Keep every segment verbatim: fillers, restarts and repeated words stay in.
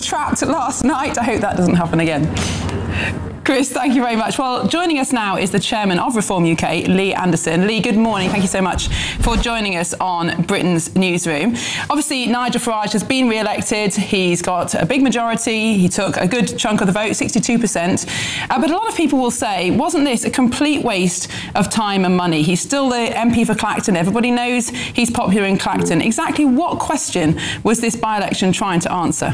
trapped last night. I hope that doesn't happen again. Chris, thank you very much. Well, joining us now is the chairman of Reform U K, Lee Anderson. Lee, good morning. Thank you so much for joining us on Britain's Newsroom. Obviously, Nigel Farage has been re-elected. He's got a big majority. He took a good chunk of the vote, sixty-two percent. Uh, but a lot of people will say, wasn't this a complete waste of time and money? He's still the M P for Clacton. Everybody knows he's popular in Clacton. Exactly what question was this by-election trying to answer?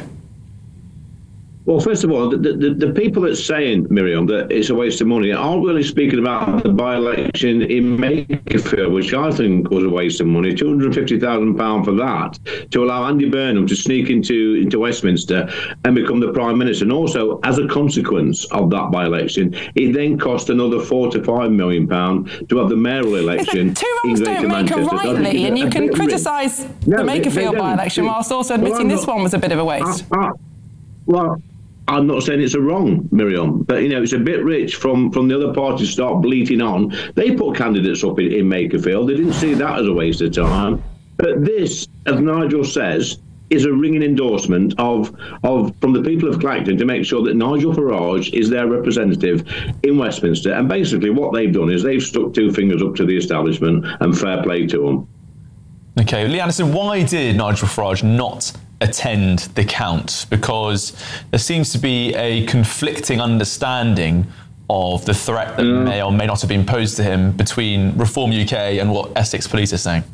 Well, first of all, the, the, the people that's saying, Miriam, that it's a waste of money aren't really speaking about the by-election in Makerfield, which I think was a waste of money, two hundred fifty thousand pounds for that, to allow Andy Burnham to sneak into, into Westminster and become the Prime Minister. And also, as a consequence of that by-election, it then cost another four to five million pounds to have the mayoral election two wrongs in don't Greater make a Manchester. right, Lee, and you can criticise no, the Makerfield by-election whilst also admitting well, this one was a bit of a waste. I, I, well, I'm not saying it's a wrong, Miriam, but, you know, it's a bit rich from, from the other parties to start bleating on. They put candidates up in, in Makerfield. They didn't see that as a waste of time. But this, as Nigel says, is a ringing endorsement of, of from the people of Clacton to make sure that Nigel Farage is their representative in Westminster. And basically what they've done is they've stuck two fingers up to the establishment, and fair play to them. OK, Lee Anderson, why did Nigel Farage not attend the count? Because there seems to be a conflicting understanding of the threat that mm. may or may not have been posed to him between Reform U K and what Essex Police are saying.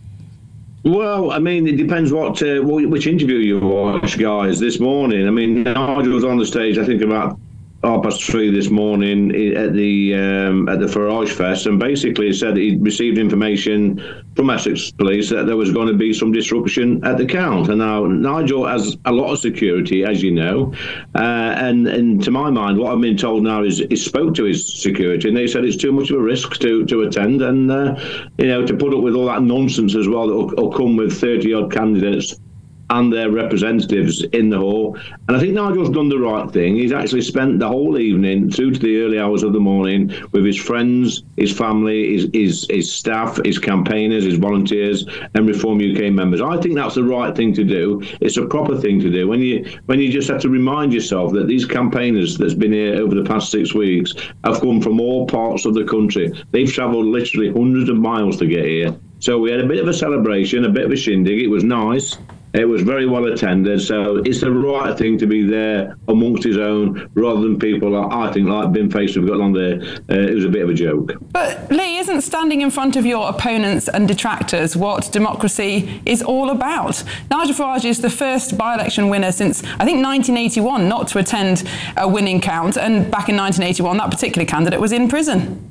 Well, I mean, it depends what uh, which interview you watch, guys, this morning. I mean, Nigel was on the stage, I think, about half past three this morning at the um, at the Farage Fest, and basically said that he'd received information from Essex Police that there was going to be some disruption at the count. And now Nigel has a lot of security, as you know, uh, and and to my mind, what I've been told now is he spoke to his security, and they said it's too much of a risk to to attend, and uh, you know, to put up with all that nonsense as well that will, will come with thirty odd candidates and their representatives in the hall. And I think Nigel's done the right thing. He's actually spent the whole evening through to the early hours of the morning with his friends, his family, his his, his staff, his campaigners, his volunteers, and Reform U K members. I think that's the right thing to do. It's a proper thing to do. When you when you just have to remind yourself that these campaigners that's been here over the past six weeks have come from all parts of the country. They've travelled literally hundreds of miles to get here. So we had a bit of a celebration, a bit of a shindig. It was nice. It was very well attended, so it's the right thing to be there amongst his own, rather than people, like, I think, like Bin Face who've got on there. Uh, it was a bit of a joke. But, Lee, isn't standing in front of your opponents and detractors what democracy is all about? Nigel Farage is the first by-election winner since, I think, nineteen eighty-one not to attend a winning count, and back in nineteen eighty-one, that particular candidate was in prison.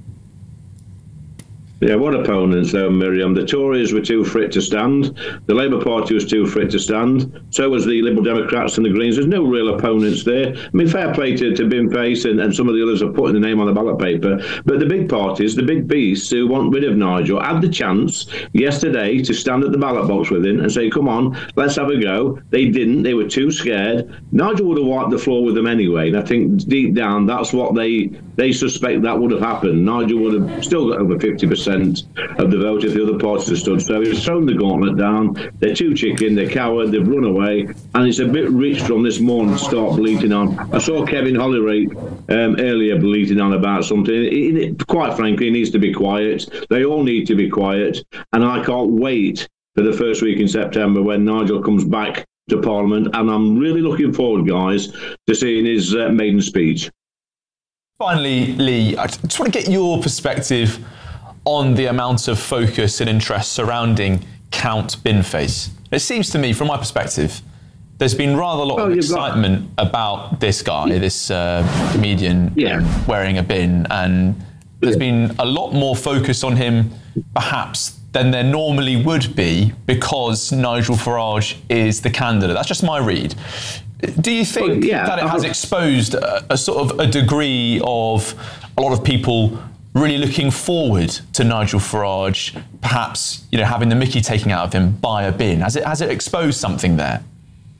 Yeah, what opponents though, Miriam? The Tories were too fit to stand. The Labour Party was too fit to stand. So was the Liberal Democrats and the Greens. There's no real opponents there. I mean, fair play to, to Bin Face and, and some of the others are putting the name on the ballot paper. But the big parties, the big beasts who want rid of Nigel, had the chance yesterday to stand at the ballot box with him and say, come on, let's have a go. They didn't. They were too scared. Nigel would have wiped the floor with them anyway. And I think deep down, that's what they, they suspect that would have happened. Nigel would have still got over fifty percent of the vote if the other parties had stood. So he's thrown the gauntlet down. They're too chicken, they're coward, they've run away, and it's a bit rich from this morning to start bleating on. I saw Kevin Hollyrake um, earlier bleating on about something. It, it, quite frankly, he needs to be quiet. They all need to be quiet, and I can't wait for the first week in September when Nigel comes back to Parliament, and I'm really looking forward, guys, to seeing his uh, maiden speech. Finally, Lee, I just want to get your perspective on the amount of focus and interest surrounding Count Bin Face. It seems to me, from my perspective, there's been rather a lot oh, of excitement got... about this guy, this uh, comedian yeah. um, wearing a bin, and there's yeah. been a lot more focus on him, perhaps, than there normally would be, because Nigel Farage is the candidate. That's just my read. Do you think well, yeah, that it has exposed a, a sort of a degree of a lot of people really looking forward to Nigel Farage, perhaps, you know, having the mickey taken out of him by a bin? Has it has it exposed something there?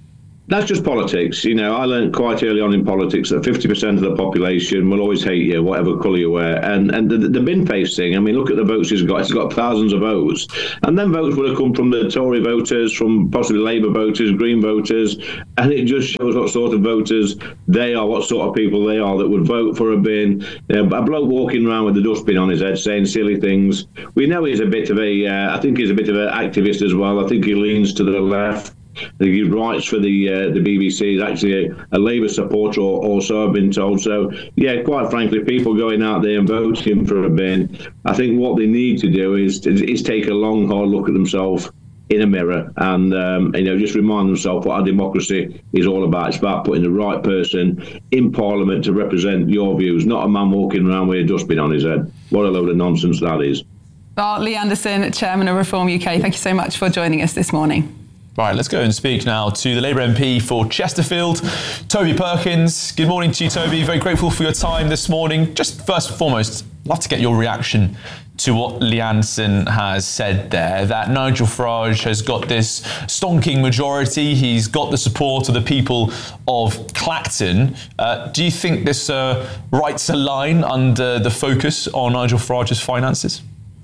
That's just politics. You know, I learned quite early on in politics that fifty percent of the population will always hate you, whatever colour you wear. And and the, the bin face thing, I mean, look at the votes he's got. He's got thousands of votes. And then votes would have come from the Tory voters, from possibly Labour voters, Green voters. And it just shows what sort of voters they are, what sort of people they are that would vote for a bin. You know, a bloke walking around with a dustbin on his head saying silly things. We know he's a bit of a, uh, I think he's a bit of an activist as well. I think he leans to the left. He writes for the uh, the B B C. He's actually a, a Labour supporter, or, or so I've been told. So, yeah, quite frankly, people going out there and voting for a bin, I think what they need to do is, is take a long, hard look at themselves in a mirror and, um, you know, just remind themselves what our democracy is all about. It's about putting the right person in Parliament to represent your views, not a man walking around with a dustbin on his head. What a load of nonsense that is. Well, Lee Anderson, Chairman of Reform U K, thank you so much for joining us this morning. Right, let's go and speak now to the Labour M P for Chesterfield, Toby Perkins. Good morning to you, Toby. Very grateful for your time this morning. Just first and foremost, I'd love to get your reaction to what Lee Anderson has said there, that Nigel Farage has got this stonking majority. He's got the support of the people of Clacton. Uh, do you think this uh, writes a line under the focus on Nigel Farage's finances?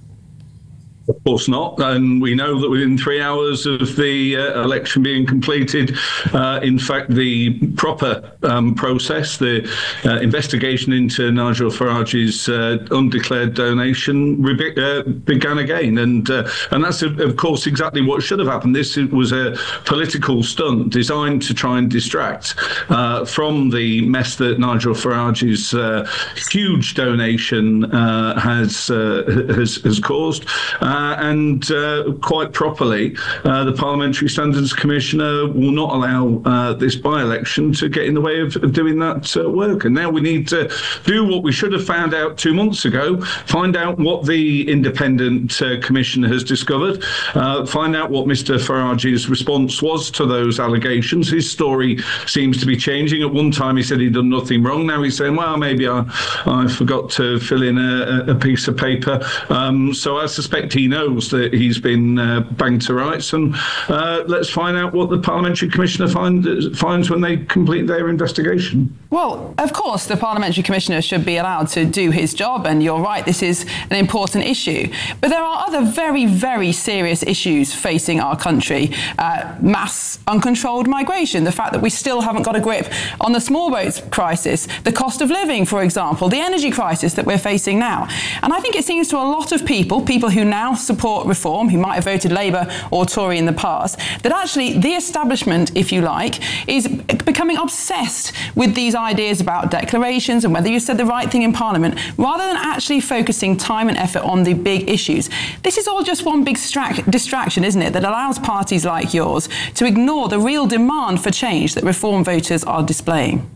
Of course not. And we know that within three hours of the uh, election being completed, uh, in fact, the proper um, process, the uh, investigation into Nigel Farage's uh, undeclared donation re- uh, began again. And uh, and that's, of course, exactly what should have happened. This was a political stunt designed to try and distract uh, from the mess that Nigel Farage's uh, huge donation uh, has, uh, has, has caused. Uh, Uh, and uh, quite properly, uh, the Parliamentary Standards Commissioner will not allow uh, this by-election to get in the way of, of doing that uh, work. And now we need to do what we should have found out two months ago, find out what the independent uh, commissioner has discovered, uh, find out what Mister Farage's response was to those allegations. His story seems to be changing. At one time he said he'd done nothing wrong. Now he's saying, well, maybe I, I forgot to fill in a, a piece of paper. Um, so I suspect he knows that he's been uh, banged to rights, and uh, let's find out what the Parliamentary Commissioner find, finds when they complete their investigation. Well, of course, the Parliamentary Commissioner should be allowed to do his job, and you're right, this is an important issue. But there are other very, very serious issues facing our country. Uh, mass uncontrolled migration, the fact that we still haven't got a grip on the small boats crisis, the cost of living, for example, the energy crisis that we're facing now. And I think it seems to a lot of people, people who now support reform, who might have voted Labour or Tory in the past, that actually the establishment, if you like, is becoming obsessed with these ideas about declarations and whether you said the right thing in Parliament, rather than actually focusing time and effort on the big issues. This is all just one big stra- distraction, isn't it, that allows parties like yours to ignore the real demand for change that reform voters are displaying.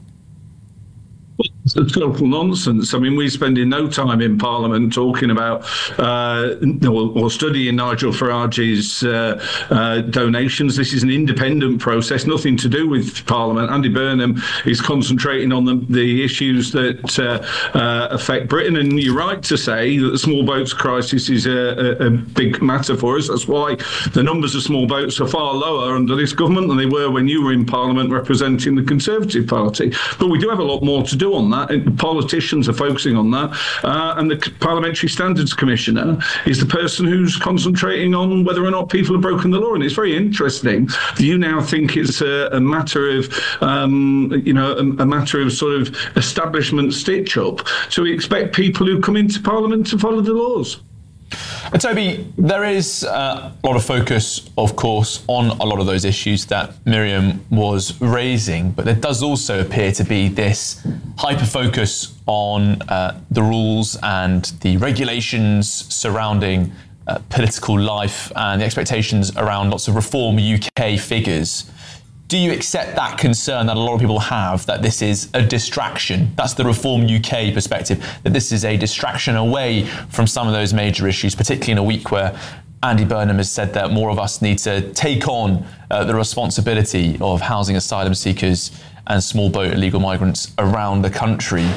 It's total nonsense. I mean, we're spending no time in Parliament talking about uh, or, or studying Nigel Farage's uh, uh, donations. This is an independent process, nothing to do with Parliament. Andy Burnham is concentrating on the, the issues that uh, uh, affect Britain. And you're right to say that the small boats crisis is a, a, a big matter for us. That's why the numbers of small boats are far lower under this government than they were when you were in Parliament representing the Conservative Party. But we do have a lot more to do on that. Politicians are focusing on that, uh, and the Parliamentary Standards Commissioner is the person who's concentrating on whether or not people have broken the law. And it's very interesting that you now think it's a, a matter of, um, you know, a, a matter of sort of establishment stitch-up. So we expect people who come into Parliament to follow the laws. And Toby, there is uh, a lot of focus, of course, on a lot of those issues that Miriam was raising, but there does also appear to be this hyper-focus on uh, the rules and the regulations surrounding uh, political life and the expectations around lots of Reform U K figures. Do you accept that concern that a lot of people have, that this is a distraction? That's the Reform U K perspective, that this is a distraction away from some of those major issues, particularly in a week where Andy Burnham has said that more of us need to take on uh, the responsibility of housing asylum seekers and small boat illegal migrants around the country.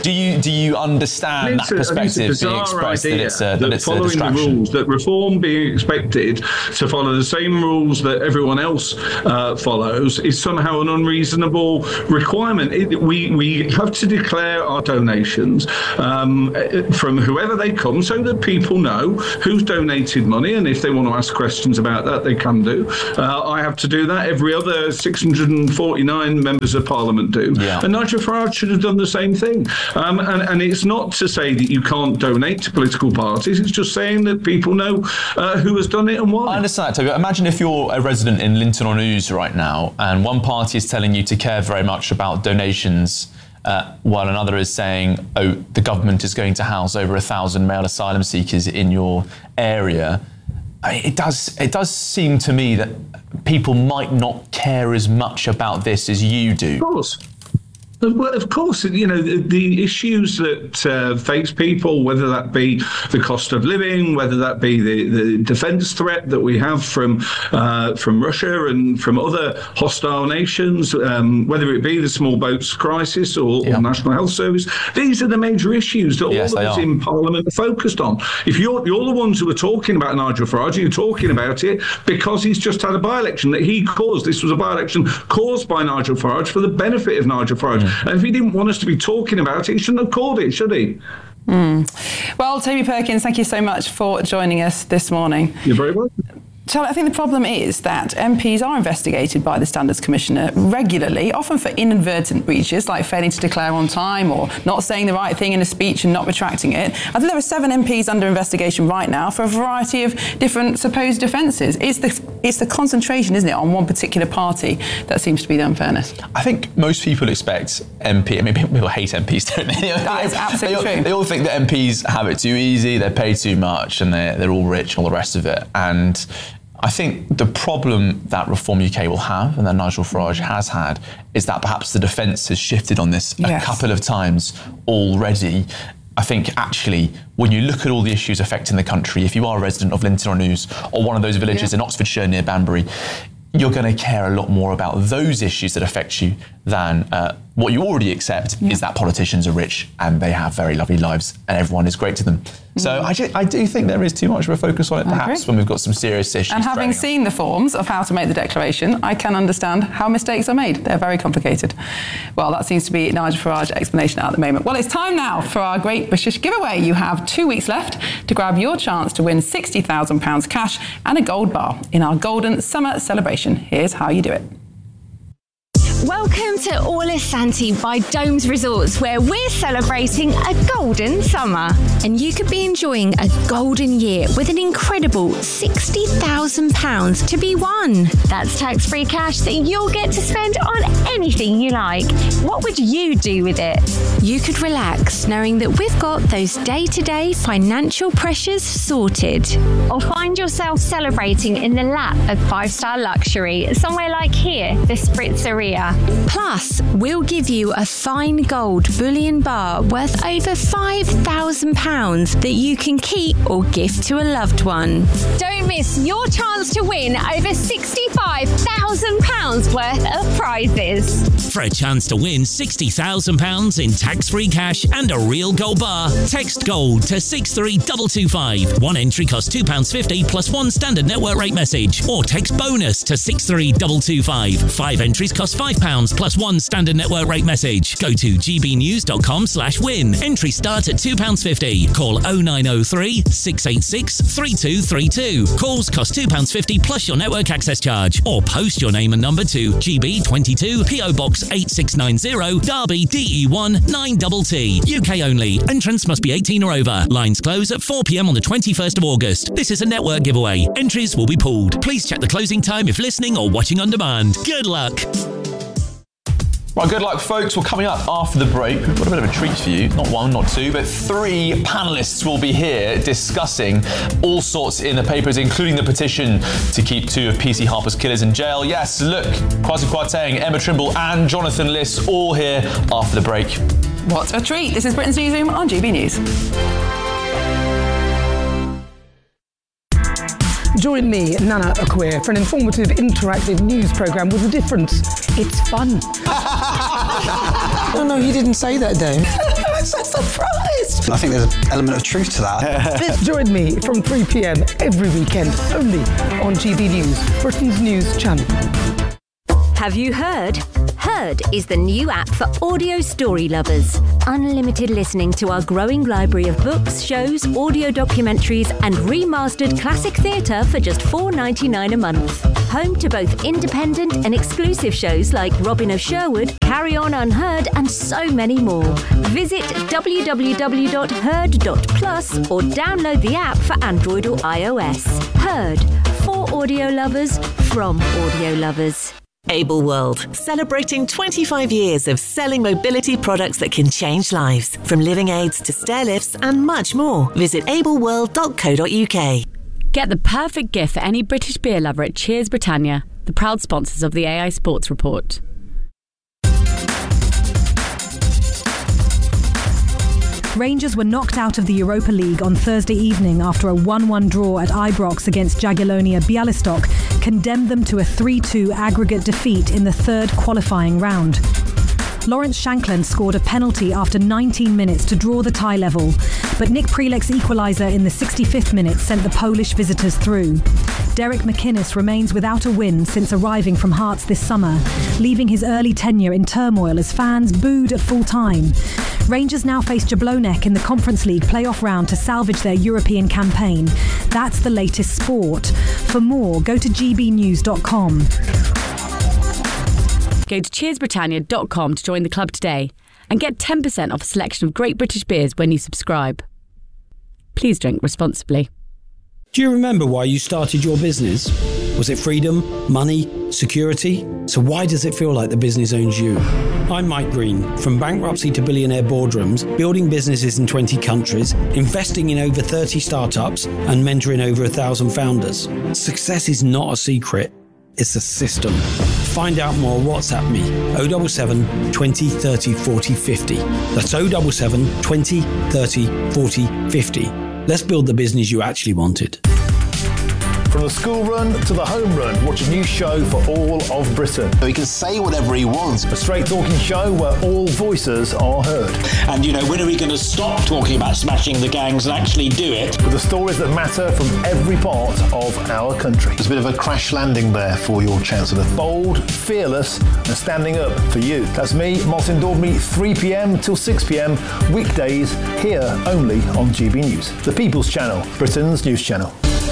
Do you do you understand that a, perspective being expressed that it's a, that that it's a distraction? The rules, that reform being expected to follow the same rules that everyone else uh, follows is somehow an unreasonable requirement. It, we we have to declare our donations um, from whoever they come, so that people know who's donated money, and if they want to ask questions about that, they can do. Uh, I have to do that. Every other six hundred forty-nine members of Parliament do. Yeah. And Nigel Farage should have done the same thing. Um, and, and it's not to say that you can't donate to political parties. It's just saying that people know uh, who has done it and why. I understand that, Toby. Imagine if you're a resident in Linton-on-Ouse right now, and one party is telling you to care very much about donations, uh, while another is saying, oh, the government is going to house over a thousand male asylum seekers in your area. It does, it does seem to me that people might not care as much about this as you do. Of course. Well, of course, you know, the, the issues that uh, face people, whether that be the cost of living, whether that be the, the defence threat that we have from uh, from Russia and from other hostile nations, um, whether it be the small boats crisis or, yeah. or National Health Service, these are the major issues that yes, all of us are. in Parliament are focused on. If you're, you're the ones who are talking about Nigel Farage, you're talking about it because he's just had a by-election that he caused. This was a by-election caused by Nigel Farage for the benefit of Nigel Farage. Mm. And if he didn't want us to be talking about it, he shouldn't have called it, should he? Mm. Well, Toby Perkins, thank you so much for joining us this morning. You're very welcome. Charlotte, I think the problem is that M Ps are investigated by the Standards Commissioner regularly, often for inadvertent breaches, like failing to declare on time or not saying the right thing in a speech and not retracting it. I think there are seven M Ps under investigation right now for a variety of different supposed offences. It's the, it's the concentration, isn't it, on one particular party that seems to be the unfairness. I think most people expect M P, I mean, people hate M Ps, don't they? That is absolutely they all, true. They all think that M Ps have it too easy, they pay too much, and they're, they're all rich and all the rest of it. And I think the problem that Reform U K will have, and that Nigel Farage has had, is that perhaps the defence has shifted on this yes. a couple of times already. I think actually, when you look at all the issues affecting the country, if you are a resident of Linton-on-Ouse or one of those villages yeah. in Oxfordshire near Banbury, you're going to care a lot more about those issues that affect you than uh, what you already accept yeah. is that politicians are rich and they have very lovely lives and everyone is great to them. Mm. So I, just, I do think there is too much of a focus on it, perhaps, when we've got some serious issues. And having seen the forms of how to make the declaration, I can understand how mistakes are made. They're very complicated. Well, that seems to be Nigel Farage's explanation at the moment. Well, it's time now for our Great British Giveaway. You have two weeks left to grab your chance to win sixty thousand pounds cash and a gold bar in our Golden Summer Celebration. Here's how you do it. Welcome to Orlisanti by Domes Resorts, where we're celebrating a golden summer. And you could be enjoying a golden year with an incredible sixty thousand pounds to be won. That's tax-free cash that you'll get to spend on anything you like. What would you do with it? You could relax knowing that we've got those day-to-day financial pressures sorted. Or find yourself celebrating in the lap of five-star luxury, somewhere like here, the Spritzeria. Plus, we'll give you a fine gold bullion bar worth over five thousand pounds that you can keep or gift to a loved one. Don't miss your chance to win over sixty-five thousand pounds worth of prizes. For a chance to win sixty thousand pounds in tax-free cash and a real gold bar, text GOLD to six three two two five. One entry costs two pounds fifty plus one standard network rate message. Or text BONUS to six three two two five. Five entries cost five pounds plus one standard network rate message. Go to gbnews.com slash win. Entry start at two pounds fifty. Call oh nine oh three, six eight six, three two three two. Calls cost two pounds fifty plus your network access charge. Or post your name and number to G B twenty-two, P O Box eight six nine zero, Derby, D E one nine T T. U K only. Entrance must be eighteen or over. Lines close at four p.m. on the twenty-first of August. This is a network giveaway. Entries will be pulled. Please check the closing time if listening or watching on demand. Good luck. Right, good luck, folks. Well, coming up after the break, we've got a bit of a treat for you. Not one, not two, but three panellists will be here discussing all sorts in the papers, including the petition to keep two of P C Harper's killers in jail. Yes, look, Kwasi Kwarteng, Emma Trimble and Jonathan Liss all here after the break. What a treat. This is Britain's Newsroom on G B News. Join me, Nana Akwe, for an informative, interactive news programme with a difference. It's fun. No, no, you didn't say that, Dave. I said surprised. I think there's an element of truth to that. Join me from three p.m. every weekend, only on G B News, Britain's news channel. Have you heard? Heard is the new app for audio story lovers. Unlimited listening to our growing library of books, shows, audio documentaries and remastered classic theatre for just four dollars ninety-nine a month. Home to both independent and exclusive shows like Robin of Sherwood, Carry On Unheard and so many more. Visit w w w dot heard dot plus or download the app for Android or iOS. Heard, for audio lovers, from audio lovers. Able World, celebrating twenty-five years of selling mobility products that can change lives, from living aids to stair lifts and much more. Visit able world dot co dot u k. Get the perfect gift for any British beer lover at Cheers Britannia, the proud sponsors of the A I Sports Report. Rangers were knocked out of the Europa League on Thursday evening after a one one draw at Ibrox against Jagiellonia Bialystok condemned them to a three two aggregate defeat in the third qualifying round. Lawrence Shankland scored a penalty after nineteen minutes to draw the tie level, but Nick Prelek's equaliser in the sixty-fifth minute sent the Polish visitors through. Derek McInnes remains without a win since arriving from Hearts this summer, leaving his early tenure in turmoil as fans booed at full time. Rangers now face Jablonec in the Conference League playoff round to salvage their European campaign. That's the latest sport. For more, go to g b news dot com. Go to cheers britannia dot com to join the club today and get ten percent off a selection of great British beers when you subscribe. Please drink responsibly. Do you remember why you started your business? Was it freedom, money, security? So why does it feel like the business owns you? I'm Mike Green. From bankruptcy to billionaire boardrooms, building businesses in twenty countries, investing in over thirty startups and mentoring over a thousand founders. Success is not a secret. It's a system. Find out more, WhatsApp me, oh seven seven, twenty, thirty, forty, fifty. That's oh seven seven, twenty, thirty, forty, fifty. Let's build the business you actually wanted. From the school run to the home run, watch a new show for all of Britain. So he can say whatever he wants. A straight talking show where all voices are heard. And, you know, when are we going to stop talking about smashing the gangs and actually do it? With the stories that matter from every part of our country. There's a bit of a crash landing there for your Chancellor. Bold, fearless and standing up for you. That's me, Martin Daubney, three p.m. till six p.m. weekdays here only on G B News. The People's Channel, Britain's news channel.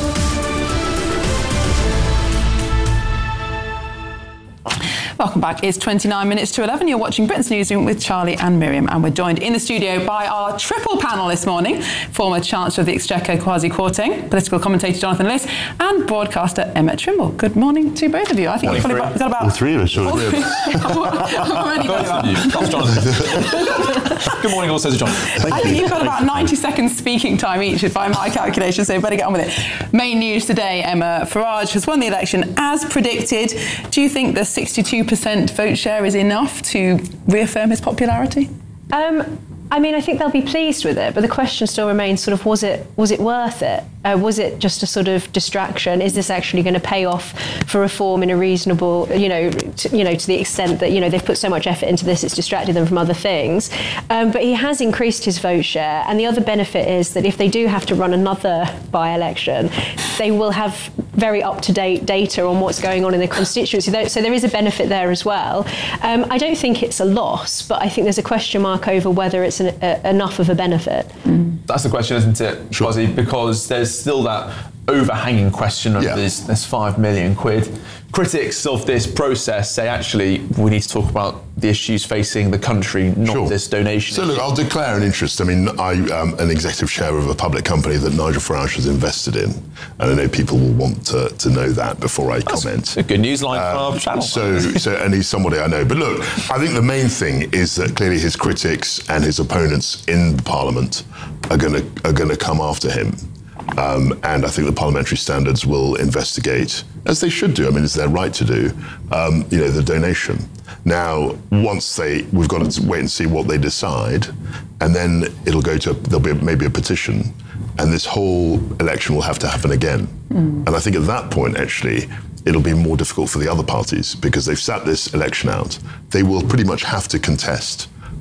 Welcome back. It's twenty-nine minutes to eleven. You're watching Britain's Newsroom with Charlie and Miriam, and we're joined in the studio by our triple panel this morning: former Chancellor of the Exchequer Kwasi Kwarteng, political commentator Jonathan Lewis, and broadcaster Emmet Trimble. Good morning to both of you. I think you've got about, about all three of us. All three. Good morning, also to John. Thank I you. think you've got about ninety seconds speaking time each, by my calculation, so better get on with it. Main news today: Emma Farage has won the election as predicted. Do you think the sixty-two percent vote share is enough to reaffirm his popularity? Um, I mean, I think they'll be pleased with it, but the question still remains: sort of, was it was it worth it? Uh, was it just a sort of distraction? Is this actually going to pay off for reform in a reasonable, you know, to, you know, to the extent that, you know, they've put so much effort into this, it's distracted them from other things. Um, but he has increased his vote share, and the other benefit is that if they do have to run another by-election, they will have very up-to-date data on what's going on in the constituency. So there is a benefit there as well. Um, I don't think it's a loss, but I think there's a question mark over whether it's an, a, enough of a benefit. Mm. That's the question, isn't it, sure. Kwasi? Because there's still that overhanging question of yeah. this, this five million quid. Critics of this process say, actually, we need to talk about the issues facing the country, not sure. this donation. So, issue. Look, I'll declare an interest. I mean, I'm um, an executive chair of a public company that Nigel Farage has invested in, and I know people will want to, to know that before I That's comment. A good news line um, for our channel. So, so, and he's somebody I know. But look, I think the main thing is that clearly his critics and his opponents in Parliament are going to are going to come after him. Um, and I think the parliamentary standards will investigate, as they should do, I mean, it's their right to do, um, you know, the donation. Now, once they, we've got to wait and see what they decide, and then it'll go to, there'll be maybe a petition, and this whole election will have to happen again. Mm. And I think at that point, actually, it'll be more difficult for the other parties, because they've sat this election out. They will pretty much have to contest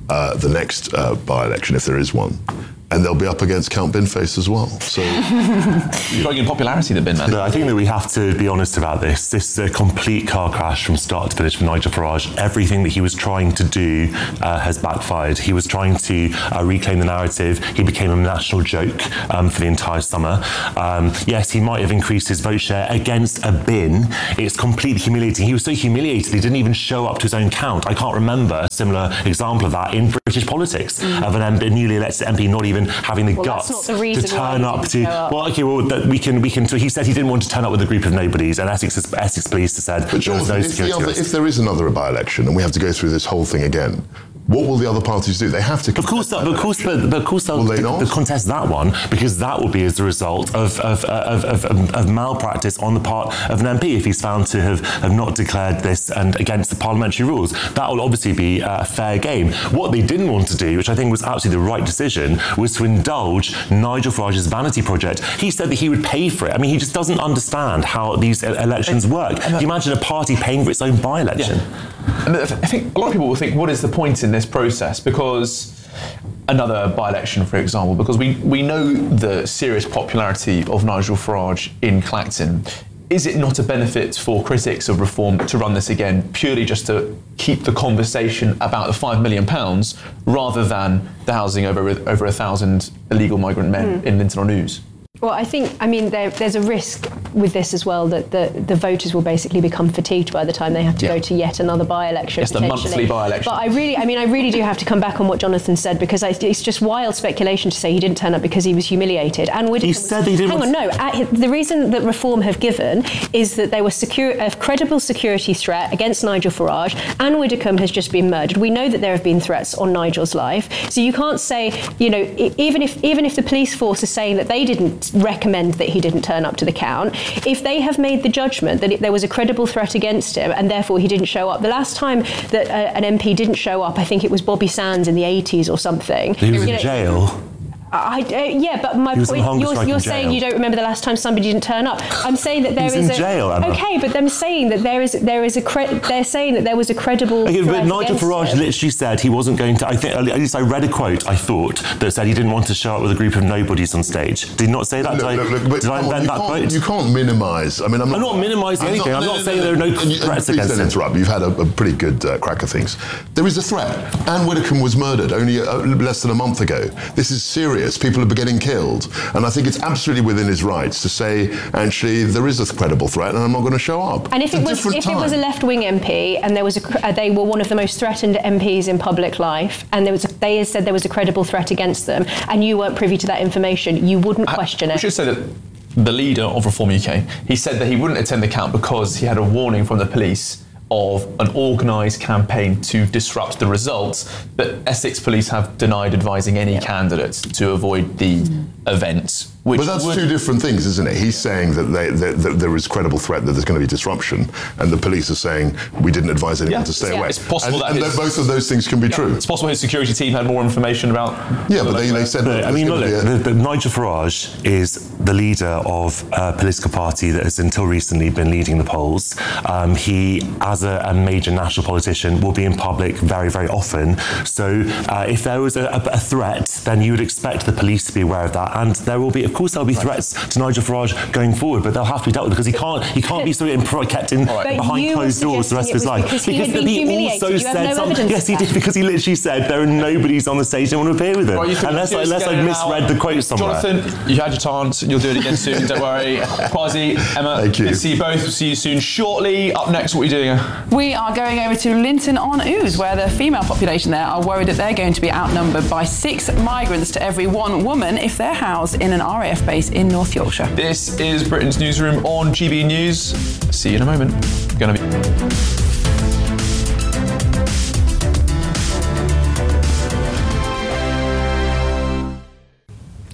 uh, the next uh, by-election, if there is one. And they'll be up against Count Binface as well. So you're growing in popularity, the Bin Man. No, I think that we have to be honest about this. This is a complete car crash from start to finish for Nigel Farage. Everything that he was trying to do uh, has backfired. He was trying to uh, reclaim the narrative. He became a national joke um, for the entire summer. Um, yes, he might have increased his vote share against a bin. It's completely humiliating. He was so humiliated he didn't even show up to his own count. I can't remember a similar example of that in British politics mm. of an M P, a newly elected M P not even having the well, guts that's not the reason to turn why up to up. well okay well that we can we can so he said he didn't want to turn up with a group of nobodies, and Essex Essex police said but there was no if, the security other, if there is another by-election and we have to go through this whole thing again, what will the other parties do? They have to. Of course, that, of course, but, but of course, they'll, will they not? they'll contest that one, because that will be as a result of of, of, of, of of malpractice on the part of an M P if he's found to have, have not declared this and against the parliamentary rules. That will obviously be a fair game. What they didn't want to do, which I think was absolutely the right decision, was to indulge Nigel Farage's vanity project. He said that he would pay for it. I mean, he just doesn't understand how these elections work. Can you imagine a party paying for its own by-election? Yeah. And I think a lot of people will think, what is the point in this process? Because another by-election, for example, because we, we know the serious popularity of Nigel Farage in Clacton. Is it not a benefit for critics of reform to run this again, purely just to keep the conversation about the five million pounds rather than the housing over over a thousand illegal migrant men mm. in Linton on Ouse? Well, I think, I mean, there, there's a risk with this as well that the, the voters will basically become fatigued by the time they have to yeah. go to yet another by-election. It's the monthly by-election. But I really, I mean, I really do have to come back on what Jonathan said, because I, it's just wild speculation to say he didn't turn up because he was humiliated. And he said he didn't. Hang on, no. At, the reason that Reform have given is that there was secure, a credible security threat against Nigel Farage. Anne Widdecombe has just been murdered. We know that there have been threats on Nigel's life. So you can't say, you know, even if even if the police force is saying that they didn't recommend that he didn't turn up to the count, if they have made the judgment that it, there was a credible threat against him and therefore he didn't show up. The last time that uh, an M P didn't show up, I think it was Bobby Sands in the eighties or something. He was you in know, jail. I, uh, yeah, but my point, you're, you're saying you don't remember the last time somebody didn't turn up. I'm saying that there is in a jail, Emma. Okay, but I'm saying that there is there is a cre- they're saying that there was a credible. Okay, threat but Nigel Farage him. literally said he wasn't going to. I think at least I read a quote. I thought that said he didn't want to show up with a group of nobodies on stage. Did he not say that? Look, did I, look, look, did I invent that quote? You can't minimise. I mean, I'm not, I'm not minimising I'm anything. Not, I'm no, not no, saying no, there are no and you, threats and against don't him. interrupt. You've had a, a pretty good uh, crack of things. There is a threat. Anne Widdecombe was murdered only uh, less than a month ago. This is serious. People are getting killed. And I think it's absolutely within his rights to say, actually, there is a credible threat, and I'm not going to show up. And if it's it was if time. it was a left-wing M P, and there was a, uh, they were one of the most threatened M Ps in public life, and there was a, they said there was a credible threat against them, and you weren't privy to that information, you wouldn't I, question it. We should say that the leader of Reform U K, he said that he wouldn't attend the count because he had a warning from the police of an organised campaign to disrupt the results, but Essex Police have denied advising any yeah. candidates to avoid the mm. event. Which but that's would... two different things, isn't it? He's saying that, they, that, that there is credible threat that there's going to be disruption, and the police are saying we didn't advise anyone yeah. to stay yeah. away. It's possible and, that and his... both of those things can be yeah. true. It's possible his security team had more information about... Yeah, but they, they said... But, I mean, look, a... the, the Nigel Farage is the leader of a political party that has until recently been leading the polls. Um, he, as a, a major national politician, will be in public very, very often. So uh, if there was a, a, a threat, then you would expect the police to be aware of that. And there will be, of course, there will be threats to Nigel Farage going forward, but they'll have to be dealt with because he can't he can't be sort of kept in right. behind closed doors the rest of his life. Because he, because he also said no something. Yes, he did, because he literally said there are nobodies on the stage that want to appear with him. Right, unless I, unless I misread the quote somewhere. Jonathan, you had your chance. You'll do it again soon. Don't worry. Kwasi, Emma, Thank you. Good to see you both. See you soon. Shortly. Up next, what are you doing? We are going over to Linton on Ouse, where the female population there are worried that they're going to be outnumbered by six migrants to every one woman if they're housed in an R A F base in North Yorkshire. This is Britain's Newsroom on G B News. See you in a moment. Gonna be...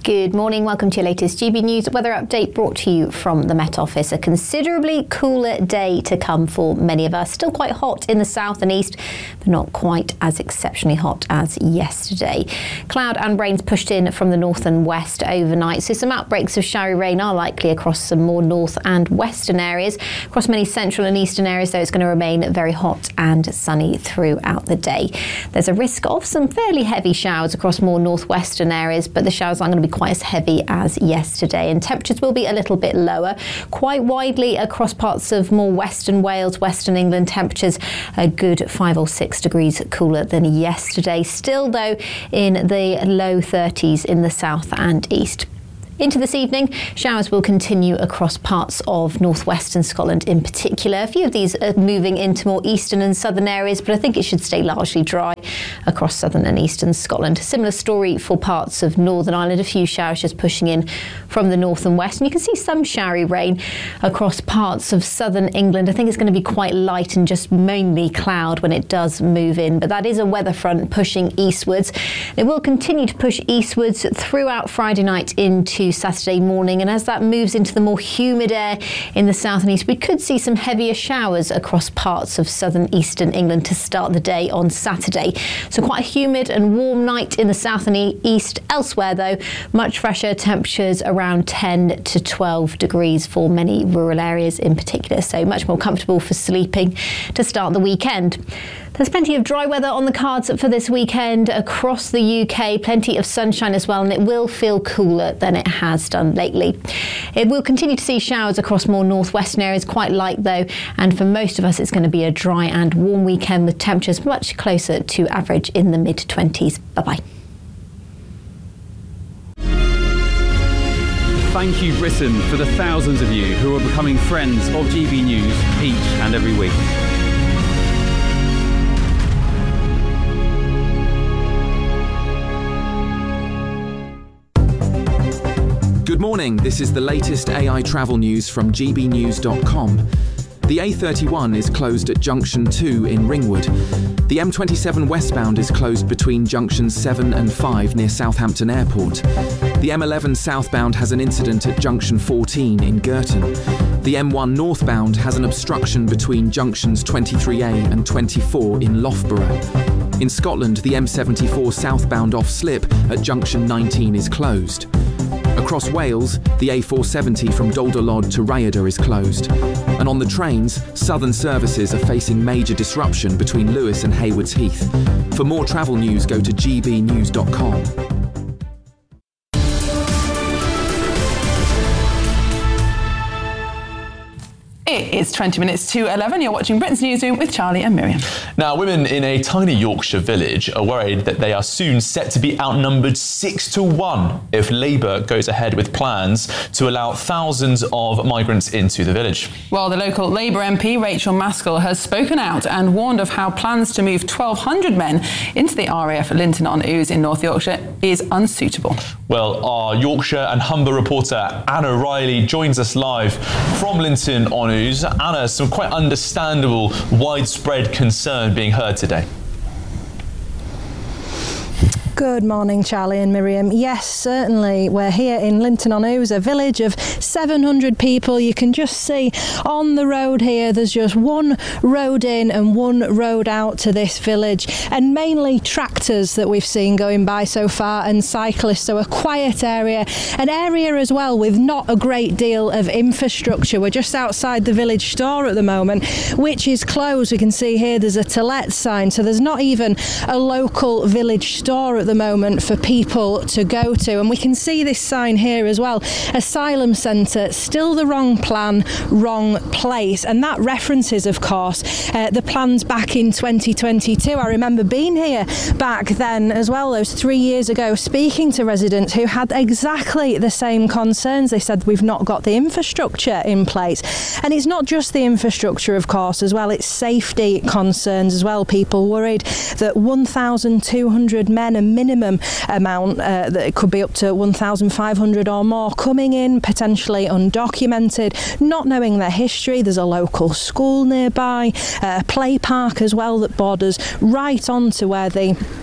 Good morning, welcome to your latest G B News weather update brought to you from the Met Office. A considerably cooler day to come for many of us. Still quite hot in the south and east, but not quite as exceptionally hot as yesterday. Cloud and rains pushed in from the north and west overnight, so some outbreaks of showery rain are likely across some more north and western areas. Across many central and eastern areas, though, it's going to remain very hot and sunny throughout the day. There's a risk of some fairly heavy showers across more northwestern areas, but the showers aren't going to be quite as heavy as yesterday, and temperatures will be a little bit lower quite widely across parts of more western Wales, western England. Temperatures a good five or six degrees cooler than yesterday, still though in the low thirties in the south and east. Into this evening, showers will continue across parts of northwestern Scotland in particular. A few of these are moving into more eastern and southern areas, but I think it should stay largely dry across southern and eastern Scotland. Similar story for parts of Northern Ireland. A few showers just pushing in from the north and west. And you can see some showery rain across parts of southern England. I think it's going to be quite light and just mainly cloud when it does move in. But that is a weather front pushing eastwards. It will continue to push eastwards throughout Friday night into Saturday morning, and as that moves into the more humid air in the south and east, we could see some heavier showers across parts of southern eastern England to start the day on Saturday. So quite a humid and warm night in the south and east. Elsewhere though, much fresher temperatures around ten to twelve degrees for many rural areas in particular, so much more comfortable for sleeping to start the weekend. There's plenty of dry weather on the cards for this weekend across the U K, plenty of sunshine as well, and it will feel cooler than it has done lately. It will continue to see showers across more northwestern areas, quite light though, and for most of us it's going to be a dry and warm weekend with temperatures much closer to average in the mid twenties. Bye-bye. Thank you, Britain, for the thousands of you who are becoming friends of G B News each and every week. Good morning, this is the latest A I travel news from g b news dot com. The A thirty-one is closed at Junction two in Ringwood. The M twenty-seven westbound is closed between Junctions seven and five near Southampton Airport. The M eleven southbound has an incident at Junction fourteen in Girton. The M one northbound has an obstruction between Junctions twenty-three A and twenty-four in Loughborough. In Scotland, the M seventy-four southbound off-slip at Junction nineteen is closed. Across Wales, the A four seventy from Doldalod to Rhayader is closed. And on the trains, southern services are facing major disruption between Lewes and Haywards Heath. For more travel news, go to g b news dot com. It is twenty minutes to eleven. You're watching Britain's Newsroom with Charlie and Miriam. Now, women in a tiny Yorkshire village are worried that they are soon set to be outnumbered six to one if Labour goes ahead with plans to allow thousands of migrants into the village. Well, the local Labour M P, Rachel Maskell, has spoken out and warned of how plans to move twelve hundred men into the R A F at Linton on Ouse in North Yorkshire is unsuitable. Well, our Yorkshire and Humber reporter Anna Riley joins us live from Linton on Ouse. Anna, some quite understandable widespread concern being heard today. Good morning, Charlie and Miriam. Yes, certainly. We're here in Linton on Ouse, a village of seven hundred people. You can just see on the road here, there's just one road in and one road out to this village, and mainly tractors that we've seen going by so far and cyclists, so a quiet area. An area as well with not a great deal of infrastructure. We're just outside the village store at the moment, which is closed. We can see here there's a to let sign, so there's not even a local village store at the moment for people to go to. And we can see this sign here as well, asylum centre, still the wrong plan, wrong place, and that references of course uh, the plans back in twenty twenty-two. I remember being here back then as well, those three years ago, speaking to residents who had exactly the same concerns. They said we've not got the infrastructure in place, and it's not just the infrastructure of course as well, it's safety concerns as well. People worried that one thousand two hundred men, a minimum amount, uh, that it could be up to one thousand five hundred or more, coming in potentially undocumented, not knowing their history. There's a local school nearby, uh, a play park as well that borders right on to where the